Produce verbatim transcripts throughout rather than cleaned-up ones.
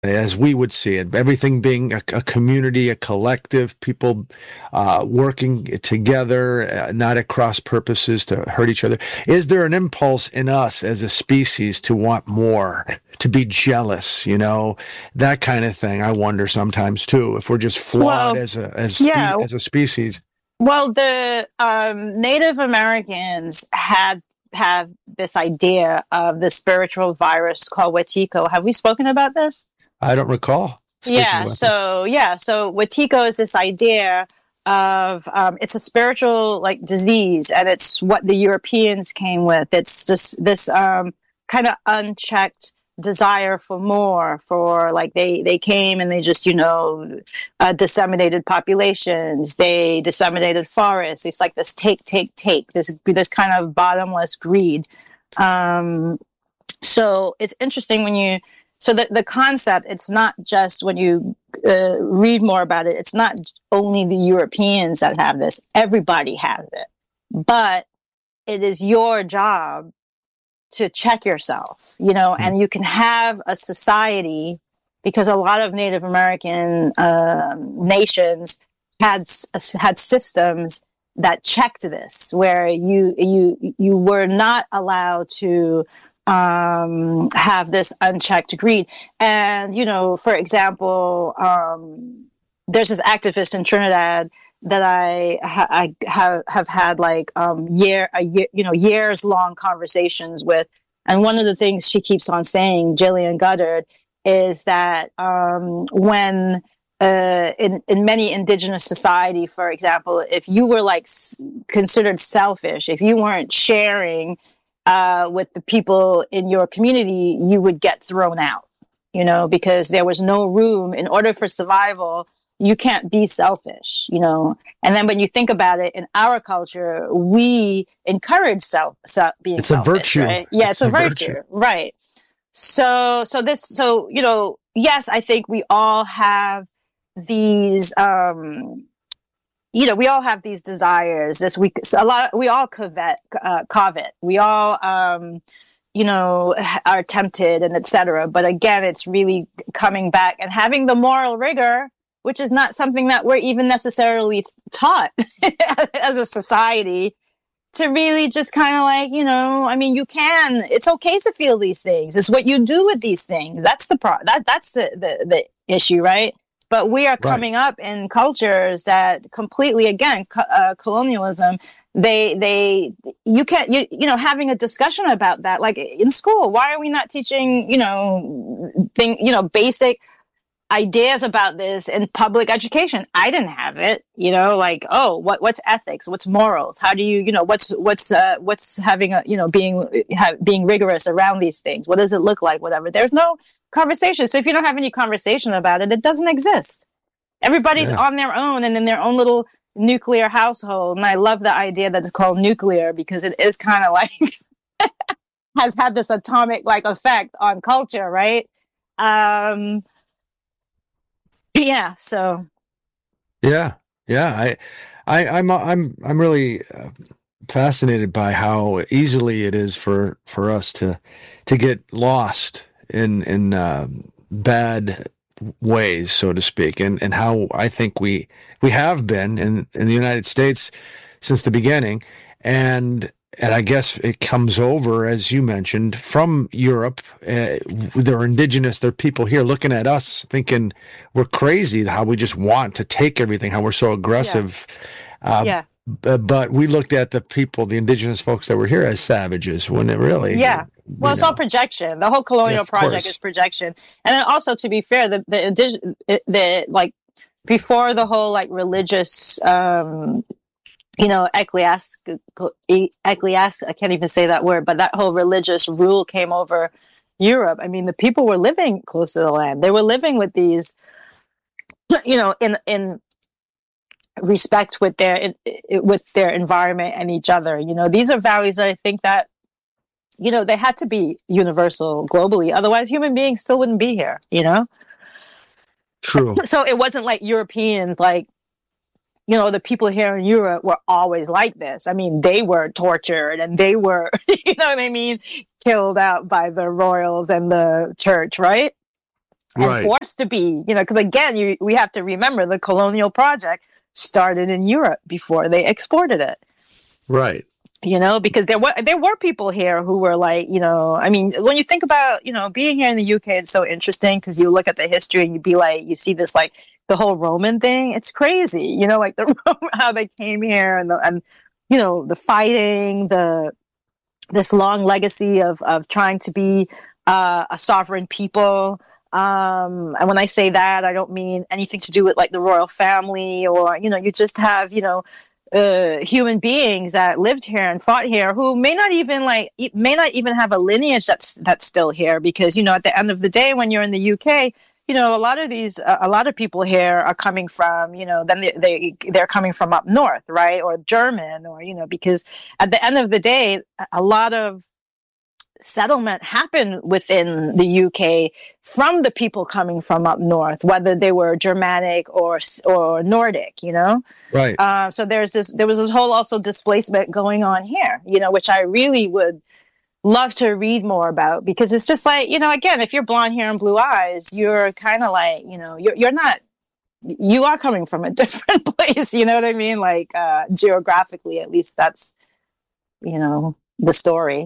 as we would see it, everything being a, a community, a collective, people uh, working together, uh, not at cross purposes to hurt each other. Is there an impulse in us as a species to want more, to be jealous, you know, that kind of thing? I wonder sometimes too, if we're just flawed Well, as a as yeah. spe- as a species. Well, the um, Native Americans had have this idea of the spiritual virus called Wetiko. Have we spoken about this? I don't recall speaking Yeah. about So yeah. So Wetiko is this idea of um, it's a spiritual like disease, and it's what the Europeans came with. It's just this um, kind of unchecked desire for more. For like they they came and they just you know uh, disseminated populations. They disseminated forests. It's like this take take take. This this kind of bottomless greed. Um, so it's interesting when you. So the, the concept, it's not just when you uh, read more about it, it's not only the Europeans that have this. Everybody has it. But it is your job to check yourself, you know, mm-hmm. and you can have a society, because a lot of Native American uh, nations had had systems that checked this, where you you you were not allowed to um, have this unchecked greed. And, you know, for example, um, there's this activist in Trinidad that I, ha- I have, have had like um, year, a year, you know, years long conversations with. And one of the things she keeps on saying, Jillian Goddard, is that um, when uh, in, in many indigenous society, for example, if you were like s- considered selfish, if you weren't sharing Uh, with the people in your community, you would get thrown out, you know, because there was no room. In order for survival, you can't be selfish, you know. And then when you think about it, in our culture, we encourage self, self being it's selfish, a virtue. right? Yeah, it's, it's a, a virtue. virtue, right? So, so this, so you know, yes, I think we all have these. Um, You know, we all have these desires. This we a lot. We all covet, uh, covet. We all, um, you know, are tempted and et cetera. But again, it's really coming back and having the moral rigor, which is not something that we're even necessarily taught as a society. To really just kind of like, you know, I mean, you can. It's okay to feel these things. It's what you do with these things. That's the pro. That that's the the the issue, right? But we are coming right. up in cultures that completely, again, co- uh, colonialism. They, they, you can't, you, you know, having a discussion about that, like in school. Why are we not teaching, you know, thing, you know, basic ideas about this in public education? I didn't have it, you know, like, oh, what, what's ethics? What's morals? How do you, you know, what's, what's, uh, what's having a, you know, being, ha- being rigorous around these things? What does it look like? Whatever. There's no conversation. So if you don't have any conversation about it, it doesn't exist. Everybody's yeah. on their own and in their own little nuclear household. And I love the idea that it's called nuclear, because it is kind of like has had this atomic like effect on culture, right? Um, yeah. So. Yeah. Yeah. I, I, I'm, I'm, I'm really uh, fascinated by how easily it is for, for us to, to get lost in in uh, bad ways, so to speak, and and how I think we we have been in in the United States since the beginning, and and I guess it comes over, as you mentioned, from Europe. Uh, they're indigenous, they're people here looking at us, thinking we're crazy, how we just want to take everything, how we're so aggressive. Yeah. Uh, yeah. But we looked at the people, the indigenous folks that were here, as savages, when it really, yeah. Well, it's know. all projection. The whole colonial yeah, project course. is projection, and then also, to be fair, the the, the like before the whole like religious, um, you know, ecclesiastical, ecclesiast. I can't even say that word, but that whole religious rule came over Europe. I mean, the people were living close to the land. They were living with these, you know, in in. respect with their with their environment and each other. You know, these are values that I think that, you know, they had to be universal globally. Otherwise, human beings still wouldn't be here, you know? True. So it wasn't like Europeans, like, you know, the people here in Europe were always like this. I mean, they were tortured and they were, you know what I mean, killed out by the royals and the church, right? and Right. forced to be, you know, because again, you, we have to remember the colonial project started in Europe before they exported it. Right. You know, because there were there were people here who were like, you know, I mean, when you think about, you know, being here in the U K, it's so interesting because you look at the history and you be like, you see this like the whole Roman thing. It's crazy, you know, like the how they came here and the and you know the fighting, the this long legacy of of trying to be uh, a sovereign people. Um, and when I say that, I don't mean anything to do with like the royal family or, you know, you just have, you know, uh, human beings that lived here and fought here who may not even like, e- may not even have a lineage that's, that's still here because, you know, at the end of the day, when you're in the U K, you know, a lot of these, uh, a lot of people here are coming from, you know, then they, they, they're coming from up north, right? Or German or, you know, because at the end of the day, a lot of settlement happened within the U K from the people coming from up north, whether they were Germanic or or Nordic, you know. Right. Uh, so there's this, there was this whole also displacement going on here, you know, which I really would love to read more about because it's just like, you know, again, if you're blonde hair and blue eyes, you're kind of like, you know, you're you're not, you are coming from a different place, you know what I mean? Like uh, geographically, at least that's, you know, the story.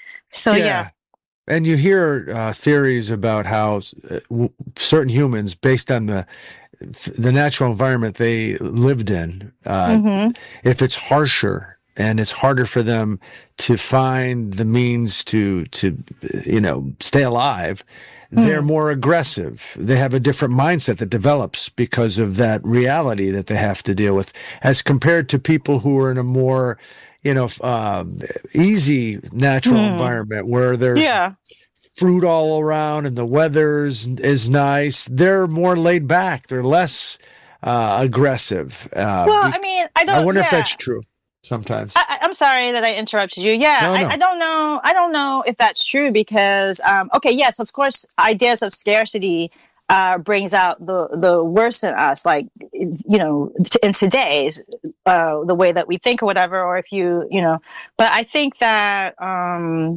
So yeah. yeah. And you hear uh, theories about how uh, w- certain humans, based on the the natural environment they lived in, uh, mm-hmm. if it's harsher and it's harder for them to find the means to to you know stay alive, mm. they're more aggressive. They have a different mindset that develops because of that reality that they have to deal with, as compared to people who are in a more you know, uh, easy natural mm. environment where there's yeah. fruit all around and the weather is, is nice. They're more laid back. They're less uh, aggressive. Uh, well, be- I mean, I don't. I wonder yeah. if that's true. Sometimes. I, I'm sorry that I interrupted you. Yeah, no, no. I, I don't know. I don't know if that's true because, um, okay, yes, of course, ideas of scarcity Uh, brings out the the worst in us, like you know, t- in today's uh, the way that we think or whatever. Or if you you know, but I think that um,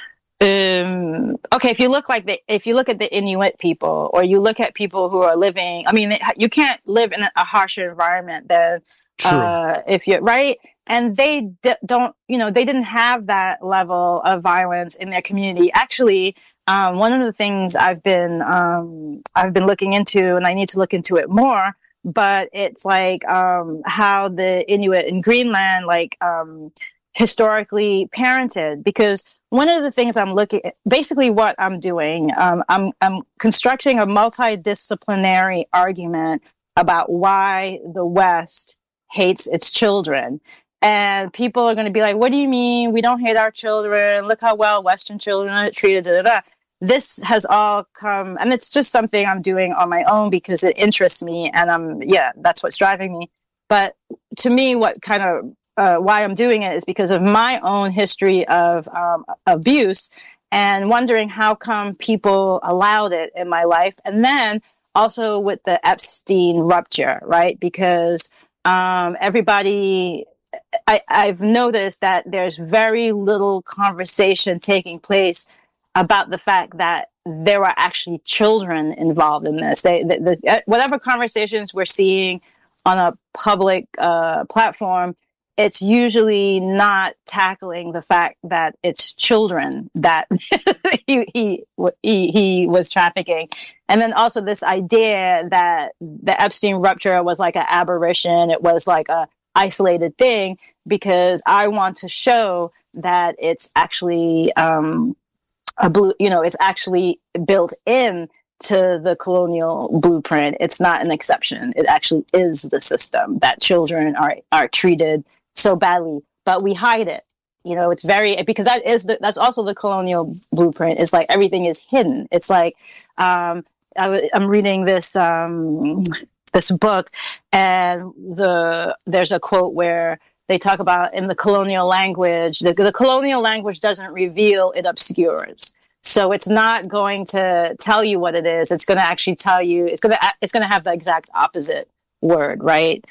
um, okay, if you look like the if you look at the Inuit people, or you look at people who are living, I mean, you can't live in a harsher environment than uh, if you're right. And they d- don't, you know, they didn't have that level of violence in their community. Actually, um, one of the things I've been um, I've been looking into, and I need to look into it more. But it's like um, how the Inuit in Greenland, like um, historically parented, because one of the things I'm looking, basically what I'm doing, um, I'm I'm constructing a multidisciplinary argument about why the West hates its children. And people are going to be like, what do you mean? We don't hate our children. Look how well Western children are treated. Da, da, da. This has all come, and it's just something I'm doing on my own because it interests me. And I'm, yeah, that's what's driving me. But to me, what kind of, uh, why I'm doing it is because of my own history of um, abuse and wondering how come people allowed it in my life. And then also with the Epstein rupture, right? Because um, everybody... I, I've noticed that there's very little conversation taking place about the fact that there are actually children involved in this. They, the, the, whatever conversations we're seeing on a public uh, platform, it's usually not tackling the fact that it's children that he, he he he was trafficking. And then also this idea that the Epstein rupture was like an aberration. It was like a isolated thing, because I want to show that it's actually um, a blue, you know, it's actually built in to the colonial blueprint. It's not an exception. It actually is the system that children are are treated so badly, but we hide it. You know, it's very, because that is the, that's also the colonial blueprint. It's like everything is hidden. It's like um, I w- I'm reading this. Um, this book, and the there's a quote where they talk about in the colonial language, the, the colonial language doesn't reveal, it obscures. So it's not going to tell you what it is. It's going to actually tell you, it's going to it's going to have the exact opposite word, right?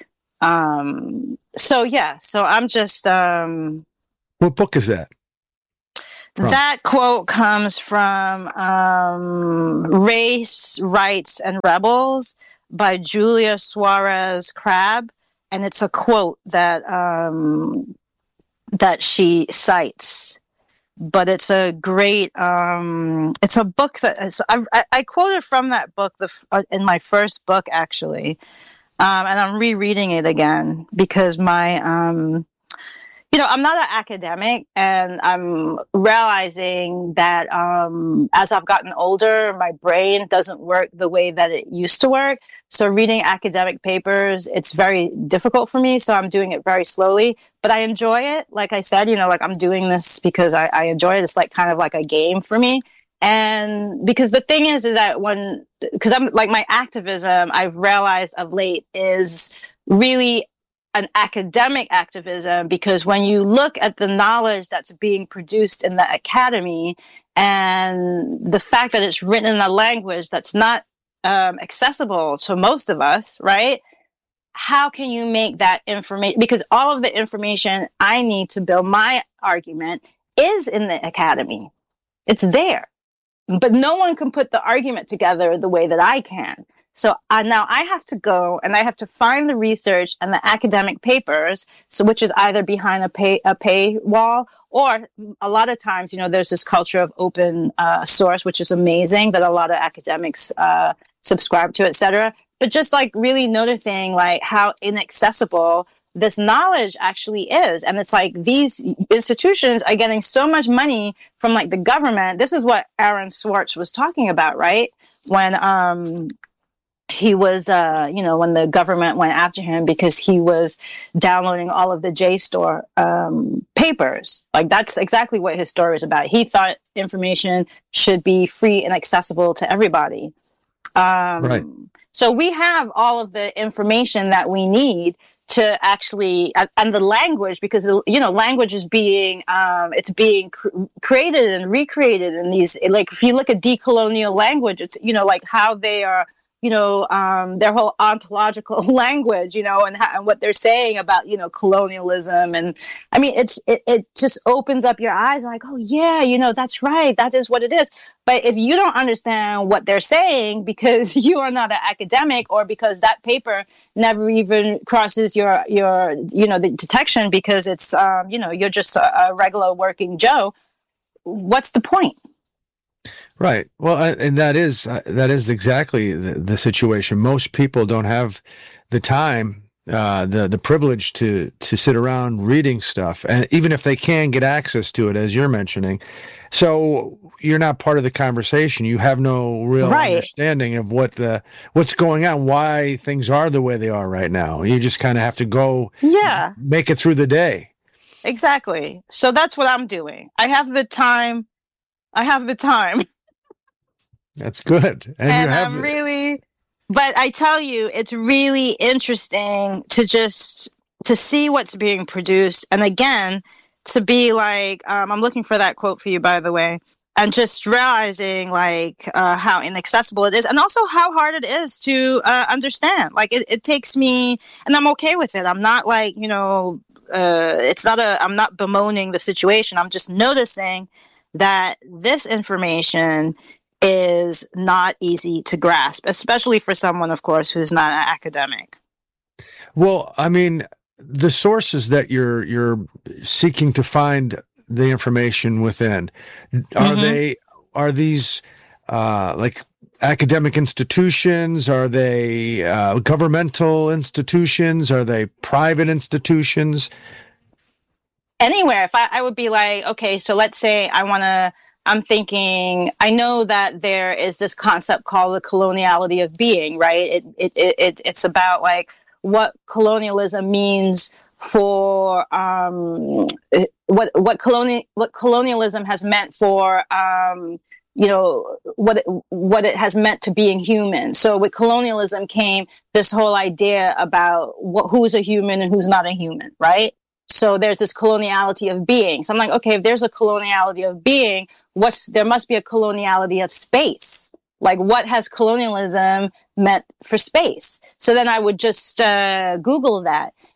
Um, so yeah, so I'm just um, what book is that? from? That quote comes from um, Race, Rights, and Rebels by Julia Suarez Crabb. And it's a quote that um, that she cites. But it's a great, um, it's a book that is, I, I quoted from that book the, uh, in my first book, actually. Um, and I'm rereading it again because my, um, you know, I'm not an academic, and I'm realizing that um, as I've gotten older, my brain doesn't work the way that it used to work. So reading academic papers, it's very difficult for me. So I'm doing it very slowly, but I enjoy it. Like I said, you know, like I'm doing this because I, I enjoy it. It's like kind of like a game for me. And because the thing is, is that when, because I'm like my activism, I've realized of late is really an academic activism, because when you look at the knowledge that's being produced in the academy and the fact that it's written in a language that's not um, accessible to most of us, right? How can you make that information? Because all of the information I need to build my argument is in the academy. It's there. But no one can put the argument together the way that I can. So uh, now I have to go and I have to find the research and the academic papers, so which is either behind a pay a paywall, or a lot of times, you know, there's this culture of open uh, source, which is amazing that a lot of academics uh, subscribe to, et cetera. But just like really noticing like how inaccessible this knowledge actually is. And it's like these institutions are getting so much money from like the government. This is what Aaron Swartz was talking about, right? When um he was, uh, you know, when the government went after him because he was downloading all of the JSTOR um, papers. Like, that's exactly what his story was about. He thought information should be free and accessible to everybody. Um, right. So we have all of the information that we need to actually, and the language, because, you know, language is being, um, it's being cr- created and recreated in these, like, if you look at decolonial language, it's, you know, like how they are, you know, um, their whole ontological language, you know, and, how, and what they're saying about, you know, colonialism. And I mean, it's, it, it just opens up your eyes like, oh yeah, you know, that's right. That is what it is. But if you don't understand what they're saying because you are not an academic, or because that paper never even crosses your, your, you know, the detection because it's, um, you know, you're just a, a regular working Joe, what's the point? Right. Well, and that is uh, that is exactly the, the situation. Most people don't have the time, uh, the the privilege to to sit around reading stuff, and even if they can get access to it, as you're mentioning, so you're not part of the conversation. You have no real right. understanding of what the what's going on, why things are the way they are right now. You just kind of have to go, yeah, make it through the day. Exactly. So that's what I'm doing. I have the time. I have the time. That's good. And, and I'm really, but I tell you, it's really interesting to just, to see what's being produced. And again, to be like, um, I'm looking for that quote for you, by the way, and just realizing like uh, how inaccessible it is, and also how hard it is to uh, understand. Like it, it takes me, and I'm okay with it. I'm not like, you know, uh, it's not a, I'm not bemoaning the situation. I'm just noticing that this information is not easy to grasp, especially for someone, of course, who's not an academic. Well, I mean, the sources that you're you're seeking to find the information within, are mm-hmm. they are these uh, like academic institutions? Are they uh, governmental institutions? Are they private institutions? Anywhere. If I, I would be like, okay, so let's say I want to. I'm thinking, I know that there is this concept called the coloniality of being, right? It, it, it, it's about like what colonialism means for, um, what, what colonial, what colonialism has meant for, um, you know, what it, what it has meant to being human. So with colonialism came this whole idea about what, who's a human and who's not a human, right? So there's this coloniality of being. So I'm like, okay, if there's a coloniality of being, what's there must be a coloniality of space. Like, what has colonialism meant for space? So then I would just uh, Google that.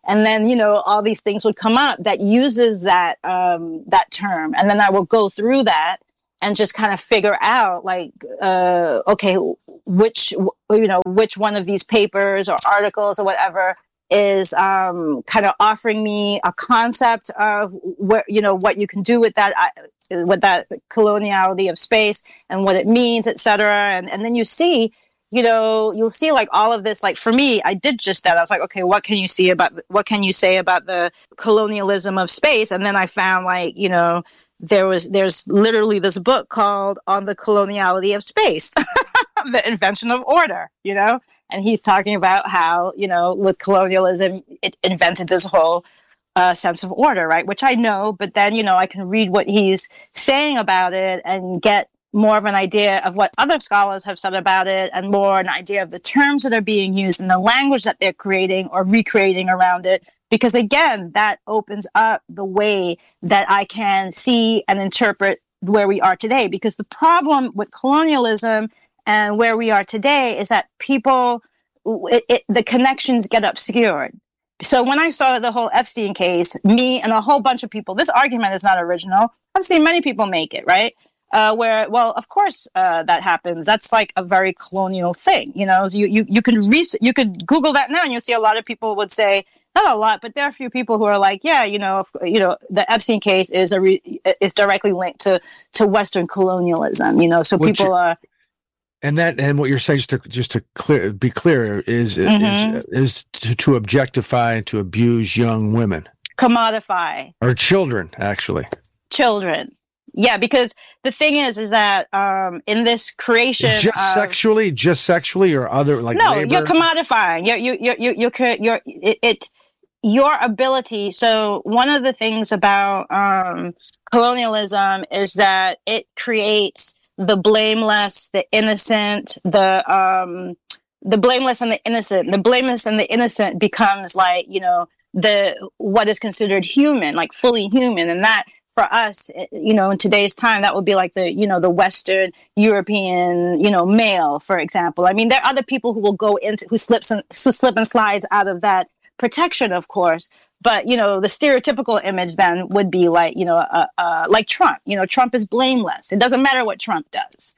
And then, you know, all these things would come up that uses that, um, that term. And then I will go through that and just kind of figure out like, uh, okay, which, you know, which one of these papers or articles or whatever is um, kind of offering me a concept of what, you know, what you can do with that, uh, with that coloniality of space and what it means, et cetera. And, and then you see, you know, you'll see like all of this, like for me, I did just that. I was like, okay, what can you see about, what can you say about the colonialism of space? And then I found like, you know, there was, there's literally this book called On the Coloniality of Space, The Invention of Order, you know? And he's talking about how, you know, with colonialism, it invented this whole uh, sense of order, right? Which I know, but then, you know, I can read what he's saying about it and get more of an idea of what other scholars have said about it and more an idea of the terms that are being used and the language that they're creating or recreating around it. Because again, that opens up the way that I can see and interpret where we are today. Because the problem with colonialism and where we are today is that people, it, it, the connections get obscured. So when I saw the whole Epstein case, me and a whole bunch of people, this argument is not original. I've seen many people make it, right? Uh, where, well, of course, uh, that happens. That's like a very colonial thing, you know. So you you you can re- you could Google that now, and you'll see a lot of people would say, not a lot, but there are a few people who are like, yeah, you know, you know, the Epstein case is a re- is directly linked to to Western colonialism, you know. So Which, people are. And that, and what you're saying, just to just to clear, be clear, is mm-hmm. is is to, to objectify and to abuse young women, commodify, or children, actually, children. Yeah, because the thing is, is that um, in this creation, just of, sexually, just sexually, or other like no, labor? You're commodifying. You're you you you you're, you're it, it your ability. So one of the things about um, colonialism is that it creates the blameless, the innocent, the um, the blameless and the innocent. The blameless and the innocent becomes like, you know, the what is considered human, like fully human, and that. For us, you know, in today's time, that would be like the, you know, the Western European, you know, male, for example. I mean, there are other people who will go into, who slips and who slip and slides out of that protection, of course. But, you know, the stereotypical image then would be like, you know, uh, uh, like Trump. You know, Trump is blameless. It doesn't matter what Trump does.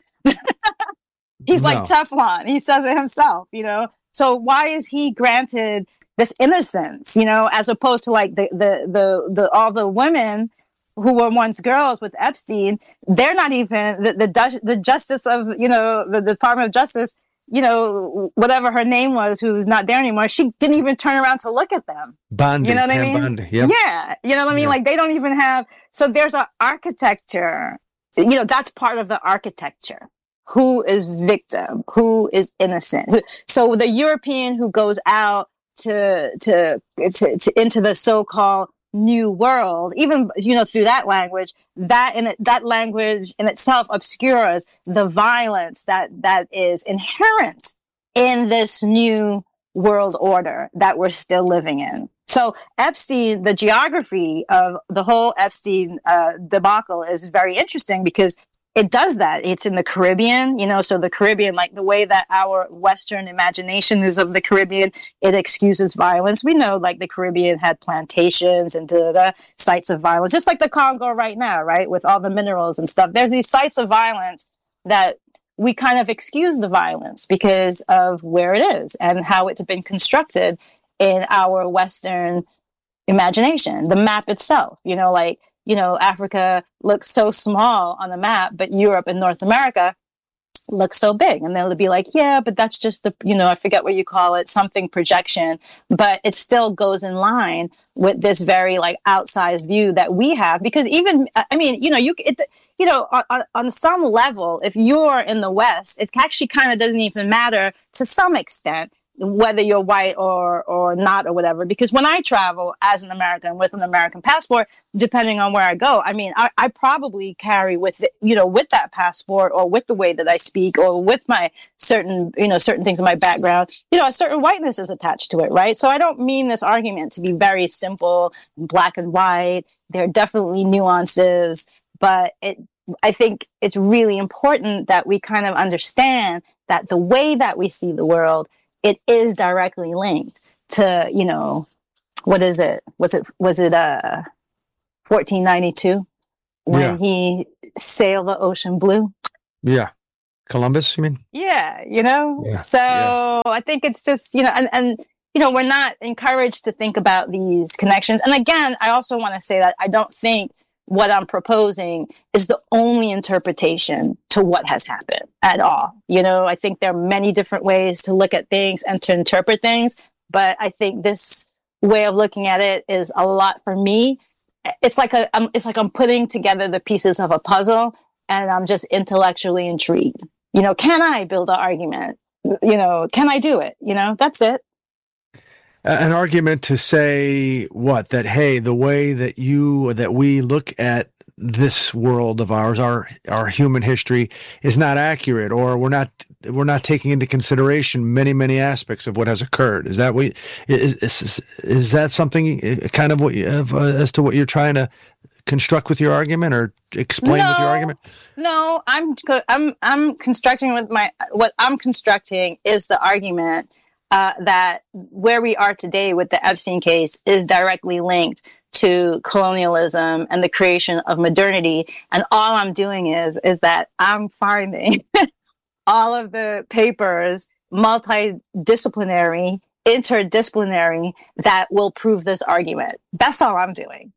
He's no. like Teflon. He says it himself, you know. So why is he granted this innocence, you know, as opposed to like the the the, the all the women who were once girls with Epstein? They're not even the the, the justice of, you know, the, the Department of Justice, you know, whatever her name was, who's not there anymore. She didn't even turn around to look at them. Bondi, you know what I mean? Bondi, yep. Yeah, you know what I mean. Yeah. Like they don't even have. So there's an architecture. You know, that's part of the architecture. Who is victim? Who is innocent? So the European who goes out to to, to, to into the so-called new world, even, you know, through that language, that in it, that language in itself obscures the violence that that is inherent in this new world order that we're still living in. So Epstein, the geography of the whole Epstein uh, debacle is very interesting because it does that. It's in the Caribbean, you know, so the Caribbean, like the way that our Western imagination is of the Caribbean, it excuses violence. We know like the Caribbean had plantations and da, da, da, sites of violence, just like the Congo right now, right? With all the minerals and stuff. There's these sites of violence that we kind of excuse the violence because of where it is and how it's been constructed in our Western imagination, the map itself, you know, like, you know, Africa looks so small on the map, but Europe and North America look so big. And they'll be like, yeah, but that's just the, you know, I forget what you call it, something projection, but it still goes in line with this very like outsized view that we have. Because even, I mean, you know, you, it, you know, on, on some level, if you're in the West, it actually kind of doesn't even matter to some extent whether you're white or or not or whatever. Because when I travel as an American with an American passport, depending on where I go, I mean, I, I probably carry with it, you know, with that passport or with the way that I speak or with my certain, you know, certain things in my background, you know, a certain whiteness is attached to it, right? So I don't mean this argument to be very simple, black and white. There are definitely nuances, but it, I think it's really important that we kind of understand that the way that we see the world, it is directly linked to, you know, what is it? Was it was it uh fourteen ninety-two when Yeah. he sailed the ocean blue? Yeah. Columbus, you mean? Yeah, you know. Yeah. So Yeah. I think it's just, you know, and and you know, we're not encouraged to think about these connections. And again, I also want to say that I don't think what I'm proposing is the only interpretation to what has happened at all. You know, I think there are many different ways to look at things and to interpret things, but I think this way of looking at it is a lot for me. It's like a, um, it's like I'm putting together the pieces of a puzzle, and I'm just intellectually intrigued. You know, can I build an argument? You know, can I do it? You know, that's it. An argument to say what? That, hey, the way that you, that we look at this world of ours, our our human history, is not accurate, or we're not we're not taking into consideration many many aspects of what has occurred. Is that what is is, is that something kind of what you have, uh, as to what you're trying to construct with your argument, or explain no, with your argument? No, I'm I'm I'm constructing with my what I'm constructing is the argument uh, that where we are today with the Epstein case is directly linked to colonialism and the creation of modernity. And all I'm doing is is that I'm finding all of the papers, multidisciplinary, interdisciplinary, that will prove this argument. That's all I'm doing.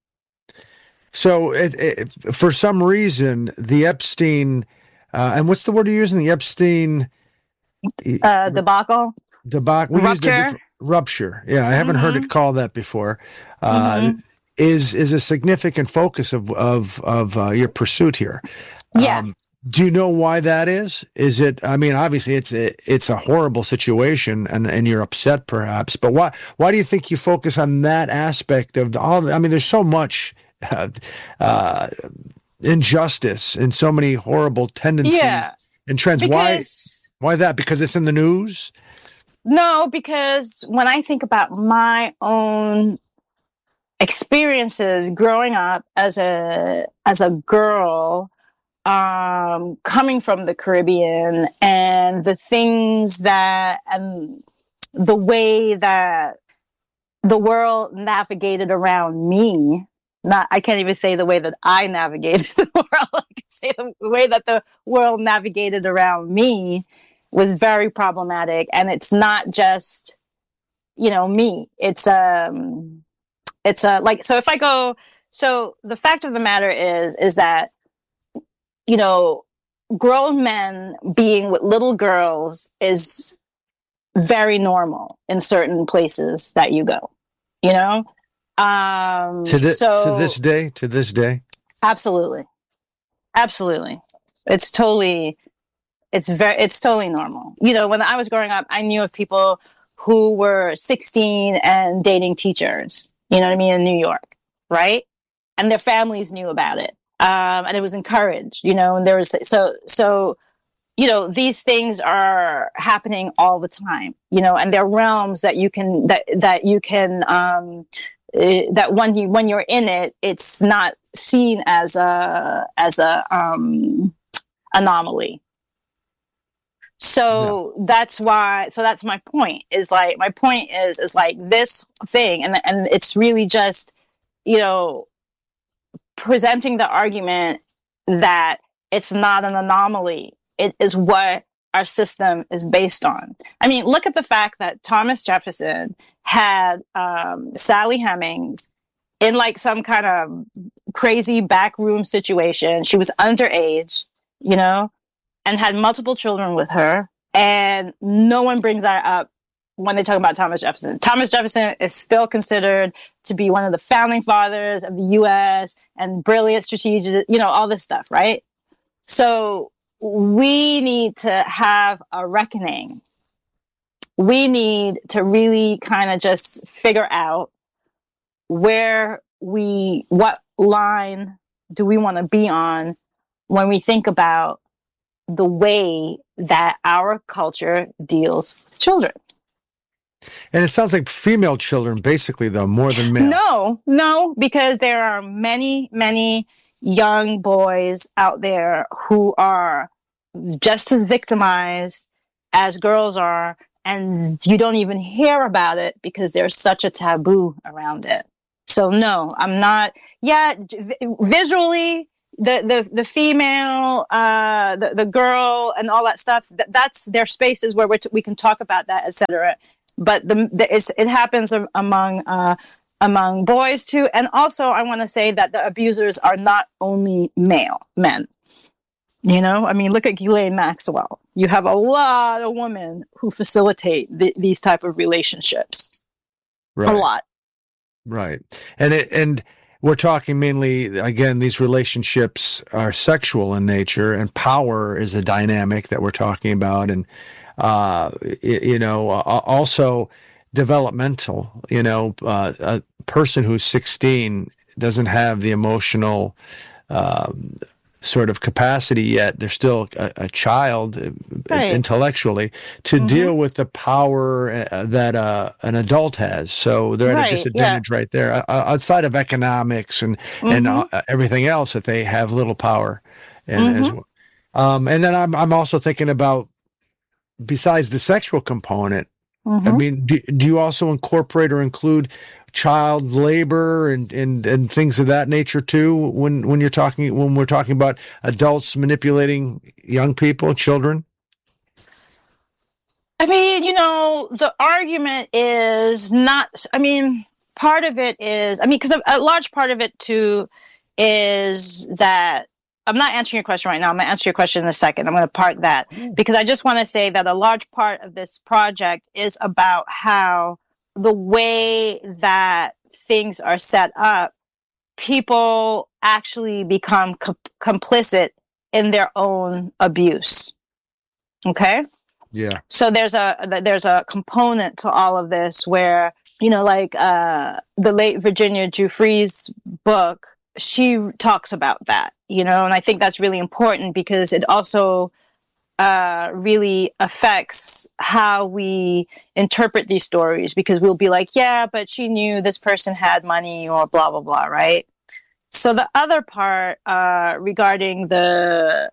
So, it, it, for some reason, the Epstein, uh, and what's the word you're using? The Epstein uh, debacle. Debacle. We used a Rupture. different, rupture. Yeah, I haven't Mm-hmm. heard it called that before. Uh, Mm-hmm. Is is a significant focus of of of uh, your pursuit here. Yeah. Um, do you know why that is? Is it? I mean, obviously, it's a, it's a horrible situation, and, and you're upset, perhaps. But why why do you think you focus on that aspect of the, all? I mean, there's so much uh, uh, injustice and so many horrible tendencies Yeah. and trends. Because, why why that? Because it's in the news? No, because when I think about my own experiences growing up as a as a girl, um, coming from the Caribbean, and the things that and the way that the world navigated around me. Not, I can't even say the way that I navigated the world. I can say the way that the world navigated around me was very problematic. And it's not just, you know, me. It's um, it's a like. So if I go, so the fact of the matter is, is that, you know, grown men being with little girls is very normal in certain places that you go. You know. Um, to, th- so, to this day, to this day, absolutely, absolutely, it's totally, it's very, it's totally normal. You know, when I was growing up, I knew of people who were sixteen and dating teachers. You know what I mean, in New York, right? And their families knew about it, um, and it was encouraged. You know, and there was so so. You know, these things are happening all the time. You know, and there are realms that you can that that you can. Um, Uh, that when you when you're in it, it's not seen as a as a um, anomaly. So yeah. that's why. So that's my point. Is like my point is is like this thing, and and it's really just, you know, presenting the argument that it's not an anomaly. It is what our system is based on. I mean, look at the fact that Thomas Jefferson had um, Sally Hemings in like some kind of crazy backroom situation. She was underage, you know, and had multiple children with her. And no one brings that up when they talk about Thomas Jefferson. Thomas Jefferson is still considered to be one of the founding fathers of the U S and brilliant strategic, you know, all this stuff, right? So we need to have a reckoning. We need to really kind of just figure out where we, what line do we want to be on when we think about the way that our culture deals with children. And it sounds like female children, basically, though, more than male. No, no, because there are many, many young boys out there who are just as victimized as girls are, and you don't even hear about it because there's such a taboo around it. So no, I'm not. Yeah, visually, the the the female, uh, the the girl, and all that stuff. Th- that's their spaces where we t- we can talk about that, et cetera. But the, the it's, it happens among uh, among boys too. And also, I want to say that the abusers are not only male men. You know, I mean, look at Ghislaine Maxwell. You have a lot of women who facilitate the, these type of relationships. Right. A lot. Right. And it, and we're talking mainly, again, these relationships are sexual in nature, and power is a dynamic that we're talking about. And, uh, you know, also developmental, you know, uh, a person who's sixteen doesn't have the emotional, um, sort of capacity yet. They're still a, a child, right, intellectually, to mm-hmm. deal with the power uh, that uh, an adult has. So they're at right, a disadvantage yeah. right there. Uh, outside of economics and mm-hmm. and uh, everything else, that they have little power. And mm-hmm. as well. Um, and then I'm I'm also thinking about, besides the sexual component. Mm-hmm. I mean, do, do you also incorporate or include child labor and, and, and things of that nature too, when, when you're talking, when we're talking about adults manipulating young people, children? I mean, you know, the argument is not, I mean, part of it is, I mean, because a, a large part of it too is that, I'm not answering your question right now. I'm going to answer your question in a second. I'm going to park that because I just want to say that a large part of this project is about how the way that things are set up, people actually become co- complicit in their own abuse. Okay? Yeah. So there's a there's a component to all of this where, you know, like uh, the late Virginia Giuffre's book, she talks about that, you know, and I think that's really important because it also uh, really affects how we interpret these stories, because we'll be like, yeah, but she knew this person had money or blah, blah, blah, right? So the other part uh, regarding the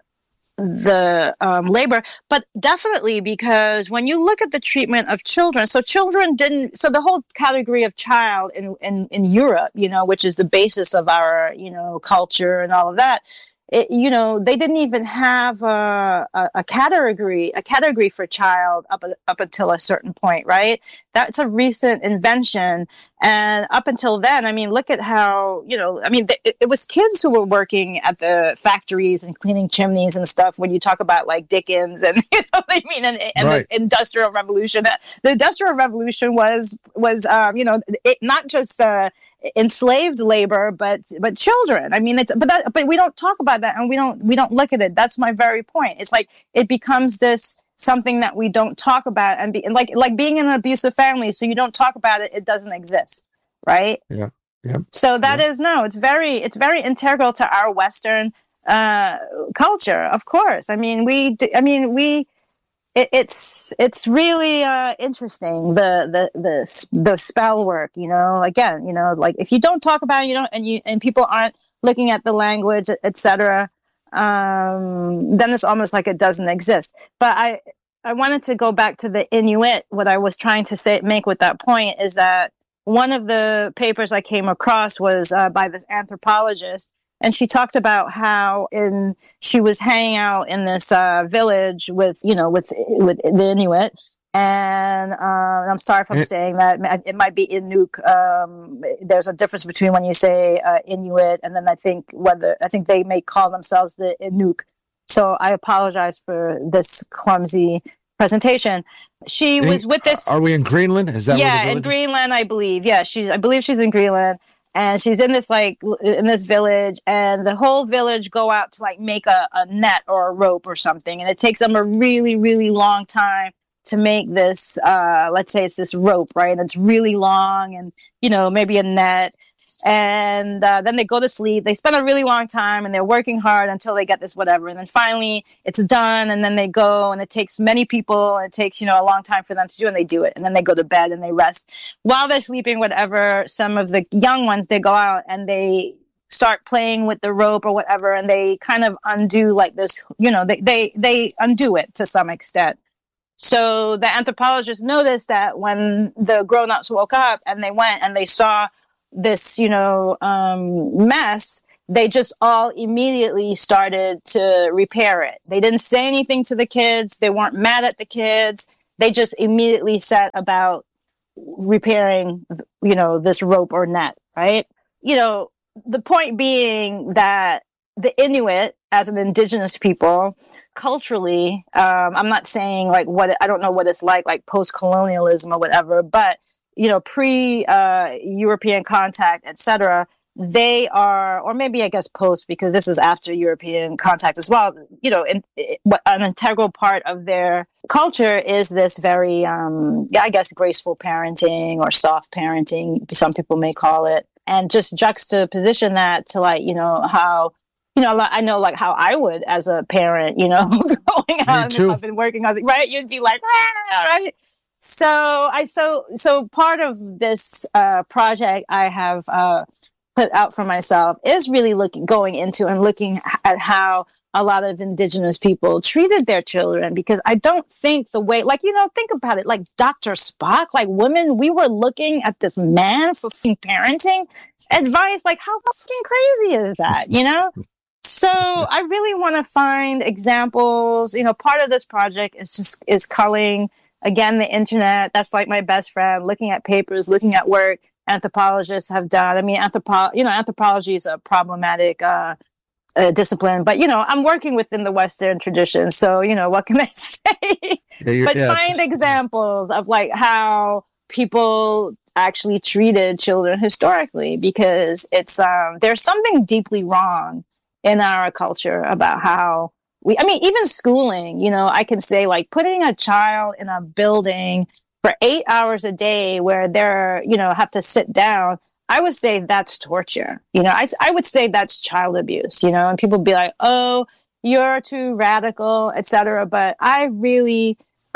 the um, labor, but definitely because when you look at the treatment of children, so children didn't, so the whole category of child in, in, in Europe, you know, which is the basis of our, you know, culture and all of that, it, you know, they didn't even have a, a, a category, a category for child up, up until a certain point, right? That's a recent invention. And up until then, I mean, look at how, you know, I mean, th- it was kids who were working at the factories and cleaning chimneys and stuff when you talk about like Dickens and, you know what I mean, and, and right. the Industrial Revolution. The Industrial Revolution was, was um, you know, it, not just uh, enslaved labor, but but children. I mean, it's but that, but we don't talk about that, and we don't we don't look at it. That's my very point. It's like it becomes this something that we don't talk about, and, be, and like like being in an abusive family. So you don't talk about it; it doesn't exist, right? Yeah, yeah. So that yeah. is no. It's very it's very integral to our Western uh, culture. Of course, I mean we. Do, I mean we. It, it's it's really uh, interesting the, the the the spell work. You know, again, you know, like if you don't talk about it, you don't, and you and people aren't looking at the language, et cetera. Um, then it's almost like it doesn't exist. But I I wanted to go back to the Inuit. What I was trying to say make with that point is that one of the papers I came across was uh, by this anthropologist. And she talked about how in she was hanging out in this uh, village with, you know, with with the Inuit. And uh, I'm sorry if I'm it, saying that. It might be Inuk. Um, there's a difference between when you say uh, Inuit and then I think whether I think they may call themselves the Inuk. So I apologize for this clumsy presentation. She was with this. Are we in Greenland? Is that yeah, where the in Greenland, I believe. Yeah, she's. I believe she's in Greenland. And she's in this like in this village, and the whole village go out to like make a, a net or a rope or something, and it takes them a really really long time to make this. Uh, let's say it's this rope, right? And it's really long, and you know maybe a net. And uh, then they go to sleep. They spend a really long time, and they're working hard until they get this whatever. And then finally, it's done. And then they go, and it takes many people. And it takes you know a long time for them to do, and they do it. And then they go to bed and they rest while they're sleeping. Whatever. Some of the young ones, they go out and they start playing with the rope or whatever, and they kind of undo like this. You know, they they they undo it to some extent. So the anthropologists noticed that when the grown-ups woke up and they went and they saw this, you know, um, mess, they just all immediately started to repair it. They didn't say anything to the kids. They weren't mad at the kids. They just immediately set about repairing, you know, this rope or net, right? You know, the point being that the Inuit, as an indigenous people, culturally, um, I'm not saying like what, I don't know what it's like, like post-colonialism or whatever, but, you know, pre-European uh, contact, et cetera, they are, or maybe I guess post, because this is after European contact as well, you know, in, in, an integral part of their culture is this very, um, I guess, graceful parenting or soft parenting, some people may call it. And just juxtaposition that to like, you know, how, you know, I know like how I would as a parent, you know, growing up, if I've been working on it, right? You'd be like, ah, right? So I, so, so part of this uh, project I have uh, put out for myself is really looking, going into and looking at how a lot of indigenous people treated their children, because I don't think the way, like, you know, think about it, like Doctor Spock, like women, we were looking at this man for parenting advice. Like, how fucking crazy is that, you know? So I really want to find examples. You know, part of this project is just is culling, again, the internet. That's like my best friend, looking at papers, looking at work anthropologists have done. I mean, anthropo- you know, anthropology is a problematic uh, uh, discipline, but, you know, I'm working within the Western tradition. So, you know, what can I say? Yeah, but yeah, find examples of like how people actually treated children historically, because it's um, there's something deeply wrong in our culture about how we, I mean, even schooling, you know, I can say like putting a child in a building for eight hours a day where they're, you know, have to sit down, I would say that's torture. You know, I I would say that's child abuse, you know, and people be like, oh, you're too radical, et cetera. But I really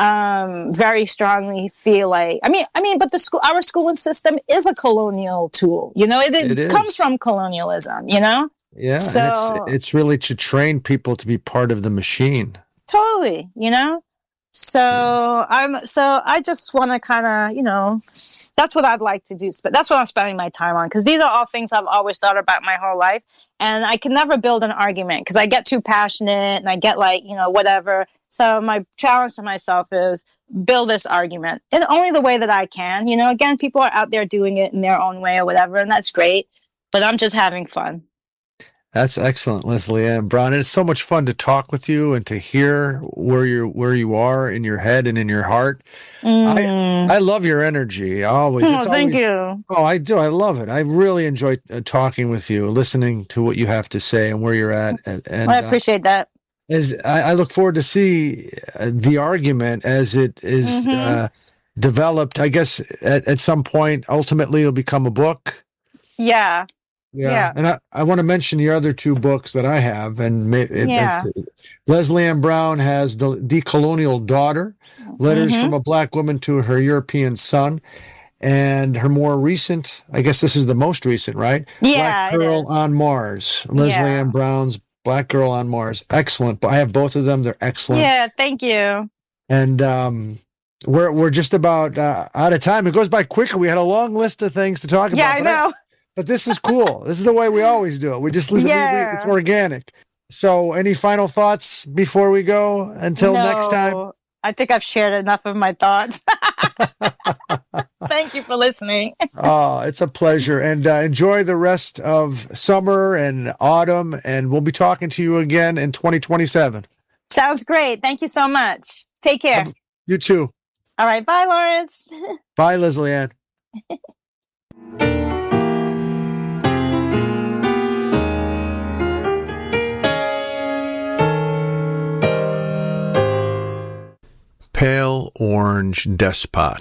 um, very strongly feel like, I mean, I mean, but the school, our schooling system is a colonial tool, you know, it, it, it comes from colonialism, you know? Yeah. So, and it's, it's really to train people to be part of the machine. Totally. You know? So yeah. I'm, so I just want to kind of, you know, that's what I'd like to do. But that's what I'm spending my time on, because these are all things I've always thought about my whole life. And I can never build an argument because I get too passionate and I get like, you know, whatever. So my challenge to myself is build this argument in only the way that I can. You know, again, people are out there doing it in their own way or whatever, and that's great. But I'm just having fun. That's excellent, Leslie Ann Brown. And it's so much fun to talk with you and to hear where you where you are in your head and in your heart. Mm. I I love your energy. Always. Oh, it's thank always, you. Oh, I do. I love it. I really enjoy uh, talking with you, listening to what you have to say and where you're at. And, and I appreciate uh, that. As I, I look forward to see uh, the argument as it is mm-hmm. uh, developed. I guess at, at some point, ultimately, it'll become a book. Yeah. Yeah. yeah. And I, I want to mention the other two books that I have. And may, it, yeah. it, Leslie Ann Brown has The Decolonial Daughter, Letters mm-hmm. from a Black Woman to Her European Son. And her more recent, I guess this is the most recent, right? Yeah. Black Girl on Mars. Leslie yeah. Ann Brown's Black Girl on Mars. Excellent. I have both of them. They're excellent. Yeah. Thank you. And um, we're we're just about uh, out of time. It goes by quickly. We had a long list of things to talk yeah, about. Yeah, I know. I, But this is cool. This is the way we always do it. We just listen. Yeah. We, we, it's organic. So any final thoughts before we go until no, next time? I think I've shared enough of my thoughts. Thank you for listening. Oh, it's a pleasure. And uh, enjoy the rest of summer and autumn. And we'll be talking to you again in twenty twenty-seven. Sounds great. Thank you so much. Take care. Have, you too. All right. Bye, Lawrence. Bye, Leslie Ann. Pale Orange Despot.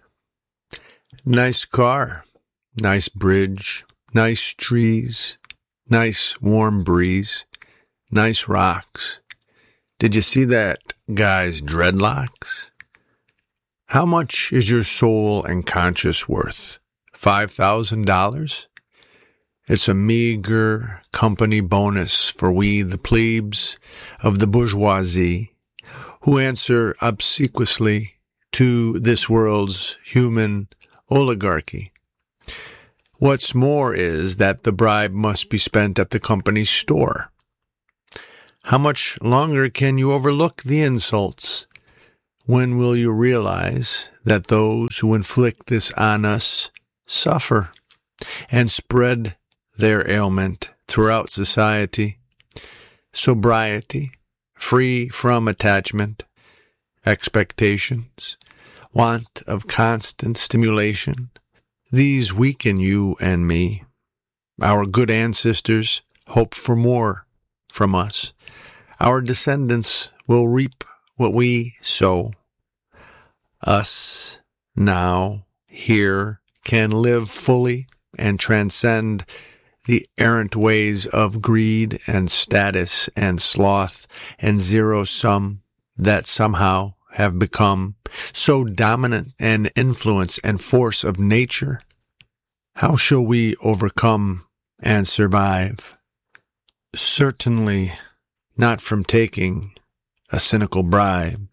Nice car, nice bridge, nice trees, nice warm breeze, nice rocks. Did you see that guy's dreadlocks? How much is your soul and conscience worth? Five thousand dollars? It's a meager company bonus for we, the plebes of the bourgeoisie. who answer obsequiously to this world's human oligarchy. What's more is that the bribe must be spent at the company's store. How much longer can you overlook the insults? When will you realize that those who inflict this on us suffer and spread their ailment throughout society? Sobriety, free from attachment, expectations, want of constant stimulation, these weaken you and me. Our good ancestors hope for more from us. Our descendants will reap what we sow. Us, now, here, can live fully and transcend the errant ways of greed and status and sloth and zero sum that somehow have become so dominant an influence and force of nature. How shall we overcome and survive? Certainly not from taking a cynical bribe.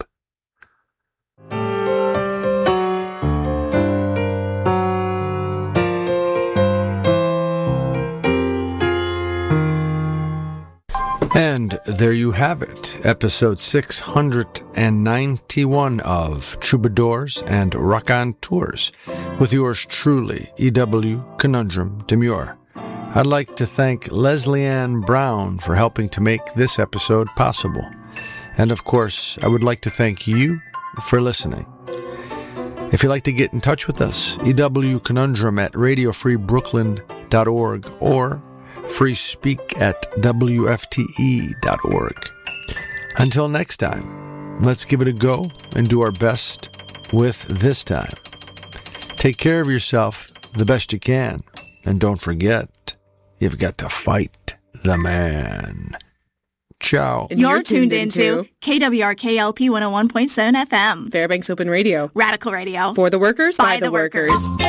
And there you have it, episode six hundred ninety-one of Troubadours and Raconteurs, with yours truly, E W Conundrum Demure. I'd like to thank Leslie Ann Brown for helping to make this episode possible. And of course, I would like to thank you for listening. If you'd like to get in touch with us, E W Conundrum at radio free brooklyn dot org or free speak at W F T E dot org. Until next time, let's give it a go and do our best with this time. Take care of yourself the best you can, and don't forget, you've got to fight the man. Ciao. And you're, you're tuned, tuned into, into K W R K L P one oh one point seven F M. Fairbanks Open Radio. Radical Radio. For the workers, by, by the, the workers. workers.